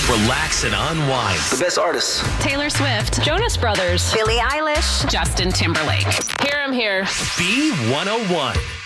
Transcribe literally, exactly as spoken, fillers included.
Relax and unwind. The best artists. Taylor Swift, Jonas Brothers, Billie Eilish, Justin Timberlake. Hear 'em here. B one oh one.